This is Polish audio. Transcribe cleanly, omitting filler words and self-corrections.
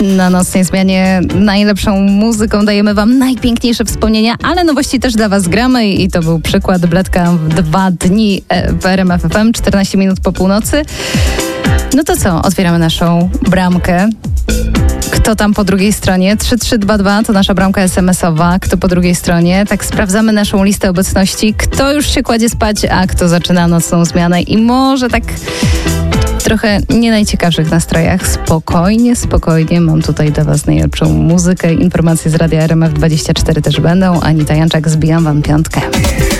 Na nocnej zmianie najlepszą muzyką dajemy wam najpiękniejsze wspomnienia, ale nowości też dla was gramy i to był przykład Bledka w 2 dni w RMF FM, 14 minut po północy. No to co? Otwieramy naszą bramkę. Kto tam po drugiej stronie? 3322 to nasza bramka SMS-owa. Kto po drugiej stronie? Tak sprawdzamy naszą listę obecności. Kto już się kładzie spać, a kto zaczyna nocną zmianę i może tak trochę nie najciekawszych nastrojach. Spokojnie. Mam tutaj dla was najlepszą muzykę. Informacje z Radia RMF 24 też będą. Anita Janczak, zbijam wam piątkę.